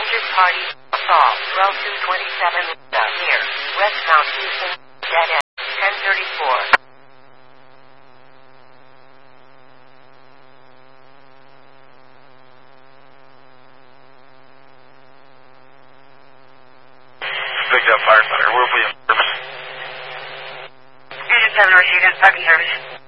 Passenger party, stall, 12227, near, West Mount Houston, dead end, 1034. Picked up fire center. Where will be in service? Fusion 7 received in second service.